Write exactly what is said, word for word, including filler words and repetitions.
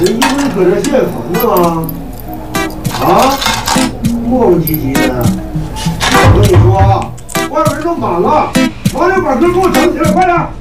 这一会搁这泄风呢吗？啊，磨磨唧唧的。我跟你说，外边人都满了，往这把车给我整起来，快点！